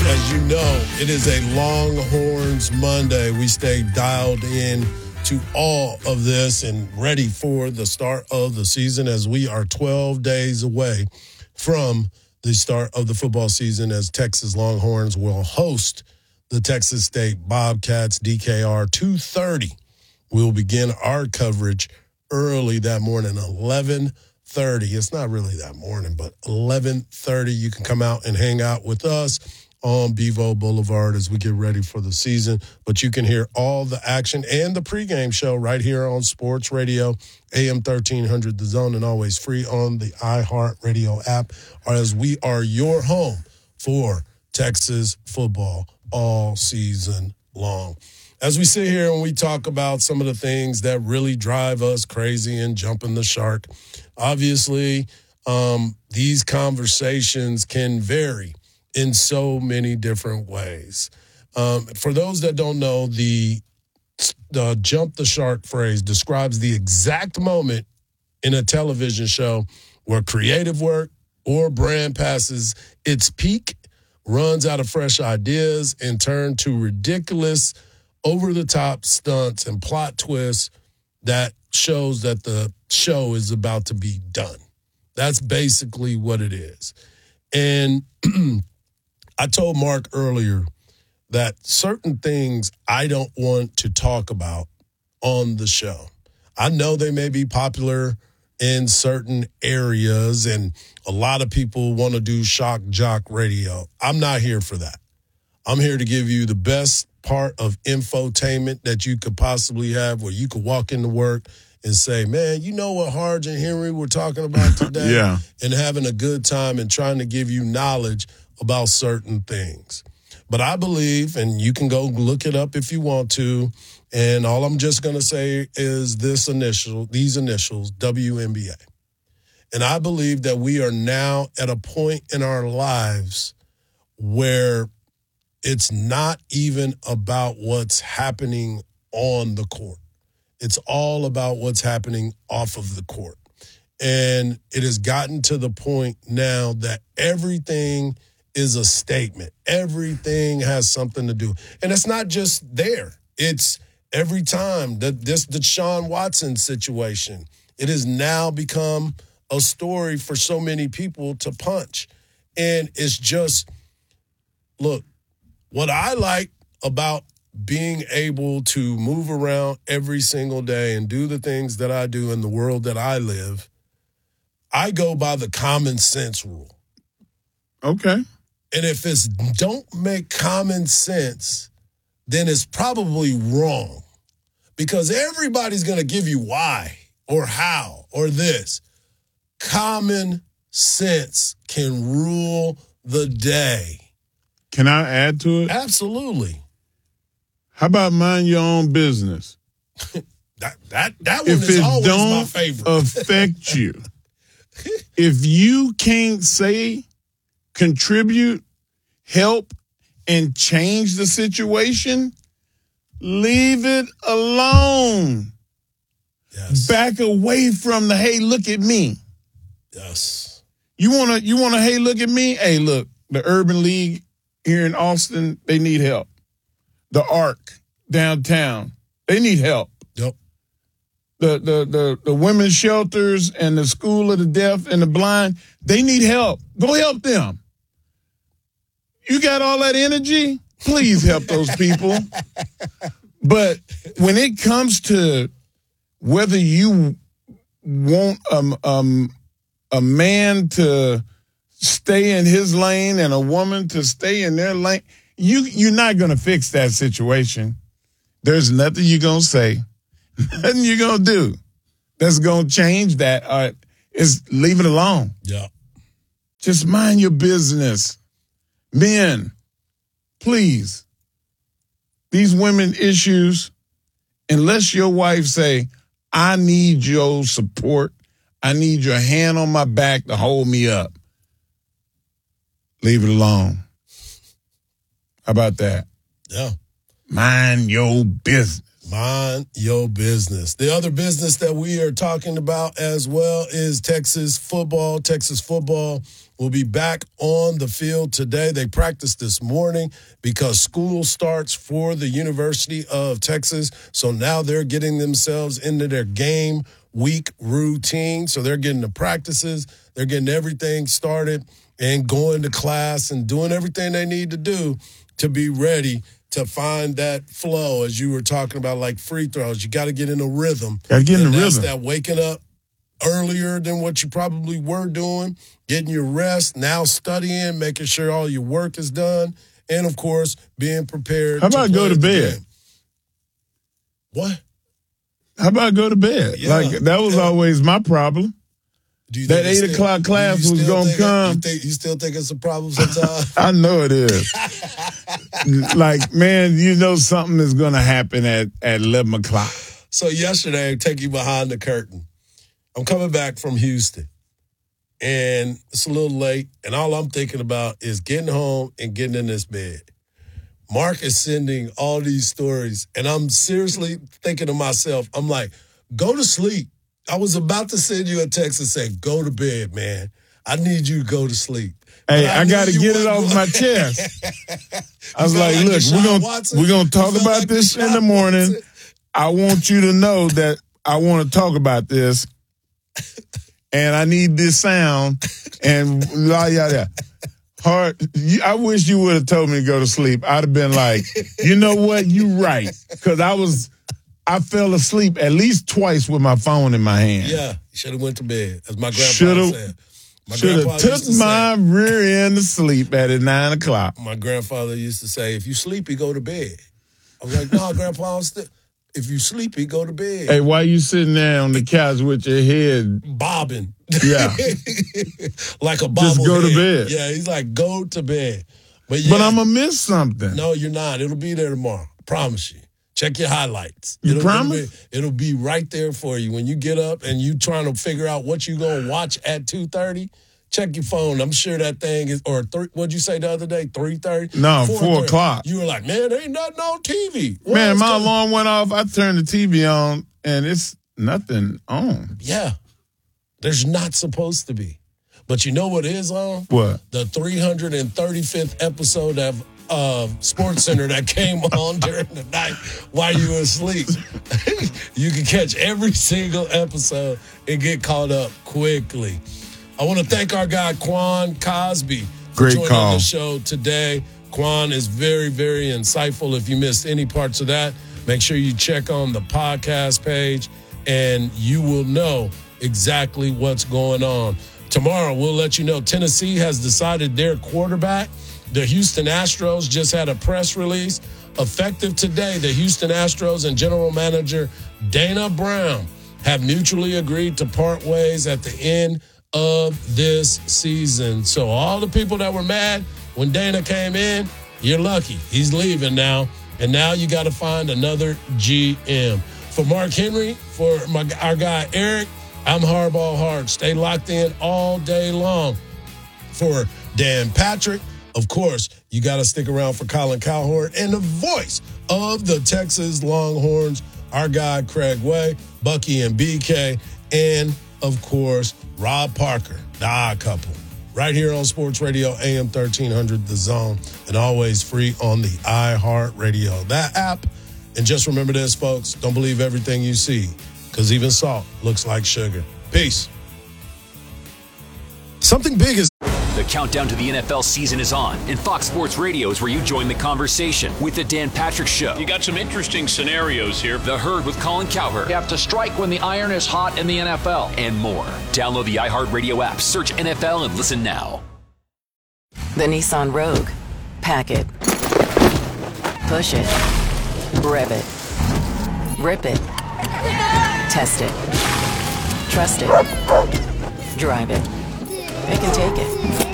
As you know, it is a Longhorns Monday. We stay dialed in to all of this and ready for the start of the season as we are 12 days away from the start of the football season as Texas Longhorns will host the Texas State Bobcats. DKR 2:30. We'll begin our coverage early that morning, 11:30. It's not really that morning, but 11:30. You can come out and hang out with us on Bevo Boulevard as we get ready for the season. But you can hear all the action and the pregame show right here on Sports Radio, AM 1300 The Zone, and always free on the iHeartRadio app, as we are your home for Texas football all season long. As we sit here and we talk about some of the things that really drive us crazy and jumping the shark, obviously these conversations can vary in so many different ways. For those that don't know, the jump the shark phrase describes the exact moment in a television show where creative work or brand passes its peak, runs out of fresh ideas, and turn to ridiculous, over-the-top stunts and plot twists that shows that the show is about to be done. That's basically what it is. And I told Mark earlier that certain things I don't want to talk about on the show. I know they may be popular in certain areas, and a lot of people want to do shock jock radio. I'm not here for that. I'm here to give you the best part of infotainment that you could possibly have, where you could walk into work and say, man, you know what Harge and Henry were talking about today? Yeah. And having a good time and trying to give you knowledge about certain things. But I believe, and you can go look it up if you want to, and all I'm just going to say is these initials, WNBA. And I believe that we are now at a point in our lives where it's not even about what's happening on the court. It's all about what's happening off of the court. And it has gotten to the point now that everything is a statement. Everything has something to do. And it's not just there. It's every time. The Deshaun Watson situation, it has now become a story for so many people to punch. And it's just, look, what I like about being able to move around every single day and do the things that I do in the world that I live, I go by the common sense rule. Okay. And if it's don't make common sense, then it's probably wrong. Because everybody's going to give you why or how or this. Common sense can rule the day. Can I add to it? Absolutely. How about mind your own business? that one is always my favorite. If it don't affect you, if you can't say, contribute, help, and change the situation, leave it alone. Yes. Back away from the, hey, look at me. Yes. You wanna, hey, look at me? Hey, look, the Urban League here in Austin, they need help. The Arc downtown, they need help. Yep. The women's shelters and the School of the Deaf and the Blind, they need help. Go help them. You got all that energy? Please help those people. But when it comes to whether you want a man to stay in his lane and a woman to stay in their lane, you're not going to fix that situation. There's nothing you're going to say, nothing you're going to do that's going to change that. Is leave it alone. Yeah. Just mind your business. Men, please, these women issues, unless your wife say, I need your support, I need your hand on my back to hold me up, leave it alone. How about that? Yeah. Mind your business. Mind your business. The other business that we are talking about as well is Texas football. Texas football will be back on the field today. They practiced this morning because school starts for the University of Texas. So now they're getting themselves into their game week routine. So they're getting the practices. They're getting everything started and going to class and doing everything they need to do to be ready to find that flow, as you were talking about, like free throws. You got to get in a rhythm. Got to get in a rhythm. That waking up earlier than what you probably were doing, getting your rest, now studying, making sure all your work is done, and, of course, being prepared. How about go to bed? What? How about go to bed? Yeah, that was always my problem. That 8 o'clock class was going to come. You still think it's a problem sometimes? I know it is. Man, you know something is going to happen at 11 o'clock. So yesterday, take you behind the curtain. I'm coming back from Houston, and it's a little late, and all I'm thinking about is getting home and getting in this bed. Mark is sending all these stories, and I'm seriously thinking to myself, I'm like, go to sleep. I was about to send you a text and say, go to bed, man. I need you to go to sleep. Hey, I got to get it off my chest. I was like, look, we're gonna talk about this in the morning. I want you to know that I want to talk about this, and I need this sound, and yada. I wish you would have told me to go to sleep. I'd have been like, you know what? You right. Because I fell asleep at least twice with my phone in my hand. Yeah, you should have went to bed, as my grandpa said. Should have took my rear end to sleep at 9 o'clock. My grandfather used to say, if you sleepy, go to bed. I was like, no, Grandpa, if you sleepy, go to bed. Hey, why you sitting there on the couch with your head bobbing? Yeah. Like a bobblehead. Just go to bed. Yeah, he's like, go to bed. But I'm going to miss something. No, you're not. It'll be there tomorrow. I promise you. Check your highlights. You promise? It'll be right there for you. When you get up and you trying to figure out what you're going to watch at 2:30, check your phone. I'm sure that thing is, or what'd you say the other day, 3:30? No, 4 o'clock. You were like, man, there ain't nothing on TV. Man, my alarm went off. I turned the TV on, and it's nothing on. Yeah. There's not supposed to be. But you know what is on? What? The 335th episode of Sports Center that came on during the night while you were asleep. You can catch every single episode and get caught up quickly. I want to thank our guy, Quan Cosby, for joining the show today. Quan is very, very insightful. If you missed any parts of that, make sure you check on the podcast page, and you will know exactly what's going on. Tomorrow, we'll let you know Tennessee has decided their quarterback. The Houston Astros just had a press release. Effective today, the Houston Astros and general manager Dana Brown have mutually agreed to part ways at the end of this season. So all the people that were mad when Dana came in, you're lucky. He's leaving now. And now you got to find another GM. For Mark Henry, for our guy Eric, I'm Hardball Hard. Stay locked in all day long. For Dan Patrick, of course, you got to stick around for Colin Cowherd and the voice of the Texas Longhorns, our guy Craig Way, Bucky and BK, and, of course, Rob Parker, the Odd Couple, right here on Sports Radio AM 1300 The Zone, and always free on the iHeartRadio, that app. And just remember this, folks, don't believe everything you see, because even salt looks like sugar. Peace. Something big is... The countdown to the NFL season is on, and Fox Sports Radio is where you join the conversation with the Dan Patrick Show. You got some interesting scenarios here. The Herd with Colin Cowherd. You have to strike when the iron is hot in the NFL. And more. Download the iHeartRadio app, search NFL, and listen now. The Nissan Rogue. Pack it. Push it. Rev it. Rip it. Test it. Trust it. Drive it. They can take it.